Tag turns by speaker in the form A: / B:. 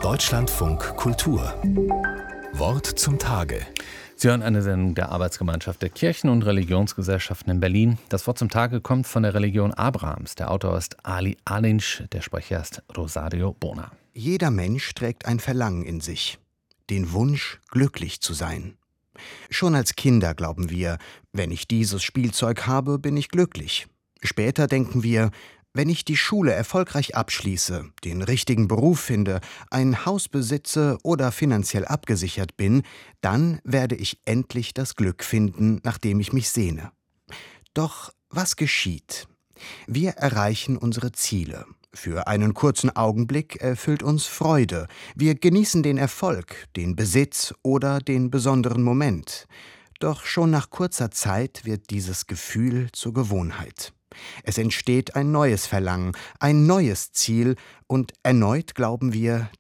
A: Deutschlandfunk Kultur. Wort zum Tage.
B: Sie hören eine Sendung der Arbeitsgemeinschaft der Kirchen- und Religionsgesellschaften in Berlin. Das Wort zum Tage kommt von der Religion Abrahams. Der Autor ist Ali Alinsch, der Sprecher ist Rosario Bona.
C: Jeder Mensch trägt ein Verlangen in sich, den Wunsch, glücklich zu sein. Schon als Kinder glauben wir, wenn ich dieses Spielzeug habe, bin ich glücklich. Später denken wir, wenn ich die Schule erfolgreich abschließe, den richtigen Beruf finde, ein Haus besitze oder finanziell abgesichert bin, dann werde ich endlich das Glück finden, nach dem ich mich sehne. Doch was geschieht? Wir erreichen unsere Ziele. Für einen kurzen Augenblick erfüllt uns Freude. Wir genießen den Erfolg, den Besitz oder den besonderen Moment. Doch schon nach kurzer Zeit wird dieses Gefühl zur Gewohnheit. Es entsteht ein neues Verlangen, ein neues Ziel und erneut glauben wir,